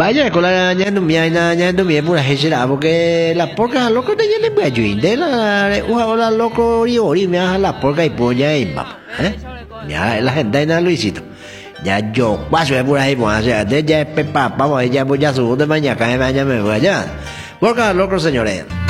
vaya con la ña no mía ña no mía pura hechera porque la porca loco de ya le voy a ayudar la hola loco y ori me hace la porca y polla y mamá ya la gente en Luisito ya yo paso de pura y pues de ya pepa vamos ya voy a subir de mañana me voy allá porca loco señores